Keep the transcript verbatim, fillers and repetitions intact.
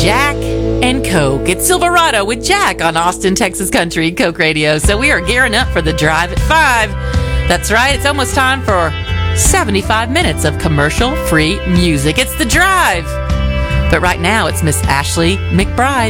Jack and Coke. It's Silverado with Jack on Austin, Texas Country Coke Radio. So we are gearing up for the drive at five. That's right, it's almost time for seventy-five minutes of commercial-free music. It's the drive. But right now, it's Miss Ashley McBride.